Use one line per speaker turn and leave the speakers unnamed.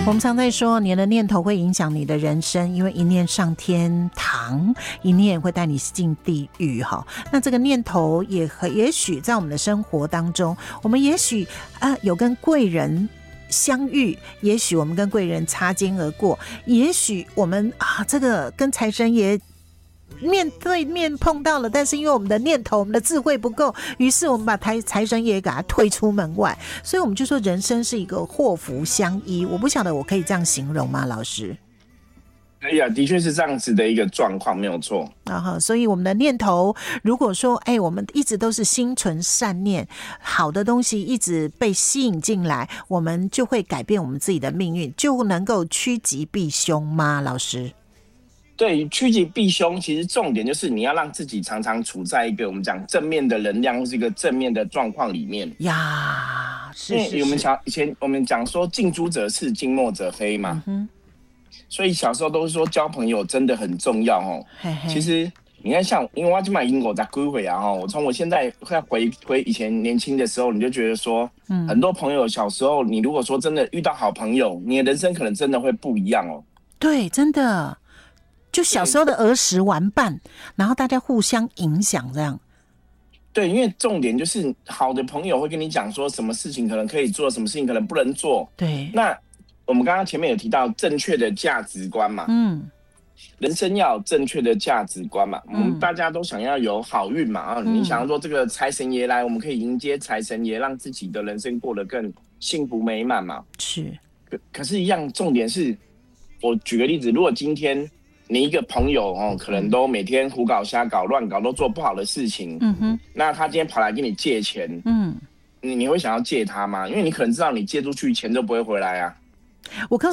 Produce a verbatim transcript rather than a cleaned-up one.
我们常在说，你的念头会影响你的人生，因为一念上天堂，一念会带你进地狱哈。那这个念头也也许在我们的生活当中，我们也许啊、呃、有跟贵人相遇，也许我们跟贵人擦肩而过，也许我们啊这个跟财神爷面对面碰到了，但是因为我们的念头我们的智慧不够，于是我们把财财神爷给他推出门外，所以我们就说人生是一个祸福相依。我不晓得我可以这样形容吗，老师？
可以啊，的确是这样子的一个状况，没有错。
啊，所以我们的念头如果说哎，我们一直都是心存善念，好的东西一直被吸引进来，我们就会改变我们自己的命运，就能够趋吉避凶吗，老师？
对，趋吉避凶，其实重点就是你要让自己常常处在一个我们讲正面的能量或是一个正面的状况里面
呀。是是是，
因为我们讲以前我们讲说近朱者赤，近墨者黑嘛，嗯、所以小时候都是说交朋友真的很重要哦。嘿嘿，其实你看像，因为我今买英国在归回啊，我从我现在再回回以前年轻的时候，你就觉得说，嗯，很多朋友小时候，你如果说真的遇到好朋友，你的人生可能真的会不一样哦。
对，真的。就小时候的儿时玩伴，然后大家互相影响这样。
对，因为重点就是好的朋友会跟你讲说什么事情可能可以做，什么事情可能不能做。
对，
那我们刚刚前面有提到正确的价值观嘛，嗯，人生要有正确的价值观嘛，嗯、我们大家都想要有好运嘛，啊、嗯，你想要说这个财神爷来，我们可以迎接财神爷，让自己的人生过得更幸福美满嘛。
是，
可可是，一样重点是，我举个例子，如果今天你一个朋友哦，可能都每天胡搞瞎搞、乱搞，都做不好的事情。嗯哼，那他今天跑来跟你借钱，嗯，你你会想要借他吗？因为你可能知道你借出去钱都不会回来啊。
我告